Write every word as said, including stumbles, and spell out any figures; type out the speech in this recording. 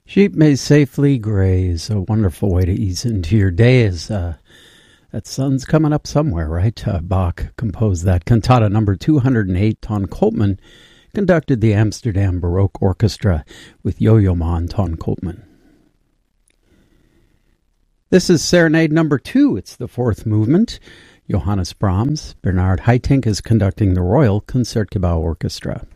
Sheep may safely graze. A wonderful way to ease into your day as uh, that sun's coming up somewhere, right? Uh, Bach composed that cantata number two hundred eight. Ton Koopman conducted the Amsterdam Baroque Orchestra with Yo-Yo Ma and Ton Koopman. This is Serenade number two. It's the fourth movement. Johannes Brahms. Bernard Haitink is conducting the Royal Concertgebouw Orchestra.